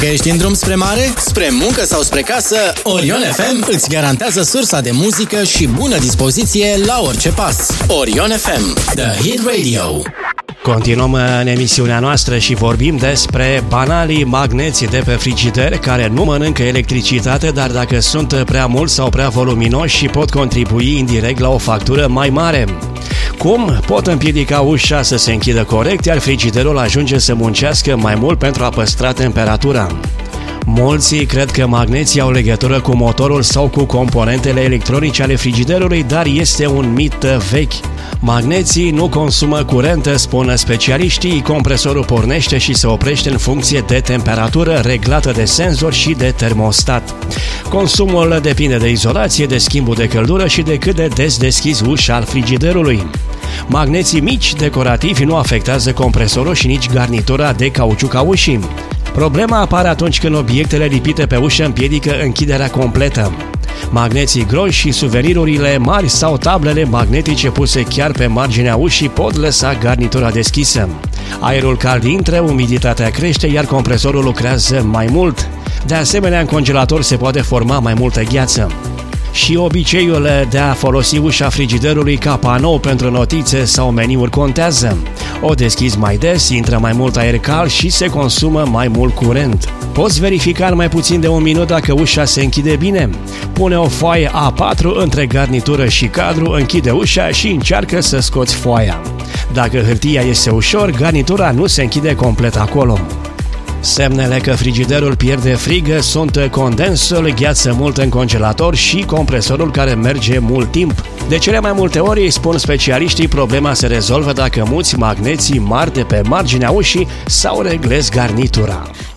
Că ești în drum spre mare, spre muncă sau spre casă, Orion FM îți garantează sursa de muzică și bună dispoziție la orice pas. Orion FM, The Hit Radio. Continuăm în emisiunea noastră și vorbim despre banalii magneți de pe frigider care nu mănâncă electricitate, dar dacă sunt prea mulți sau prea voluminoși pot contribui indirect la o factură mai mare. Cum? Pot împiedica ușa să se închidă corect, iar frigiderul ajunge să muncească mai mult pentru a păstra temperatura. Mulți cred că magneții au legătură cu motorul sau cu componentele electronice ale frigiderului, dar este un mit vechi. Magneții nu consumă curent, spun specialiștii, compresorul pornește și se oprește în funcție de temperatură reglată de senzor și de termostat. Consumul depinde de izolație, de schimbul de căldură și de cât de des deschizi ușa al frigiderului. Magneții mici, decorativi, nu afectează compresorul și nici garnitura de cauciuc a ușii. Problema apare atunci când obiectele lipite pe ușă împiedică închiderea completă. Magneții groși și suvenirurile mari sau tablele magnetice puse chiar pe marginea ușii pot lăsa garnitura deschisă. Aerul cald intră, umiditatea crește, iar compresorul lucrează mai mult. De asemenea, în congelator se poate forma mai multă gheață. Și obiceiul de a folosi ușa frigiderului ca panou pentru notițe sau meniuri contează. O deschizi mai des, intră mai mult aer cald și se consumă mai mult curent. Poți verifica în mai puțin de un minut dacă ușa se închide bine. Pune o foaie A4 între garnitură și cadru, închide ușa și încearcă să scoți foaia. Dacă hârtia este ușor, garnitura nu se închide complet acolo. Semnele că frigiderul pierde frig sunt condensul, gheață mult în congelator și compresorul care merge mult timp. De cele mai multe ori, spun specialiștii, problema se rezolvă dacă muți magneții mari de pe marginea ușii sau reglezi garnitura.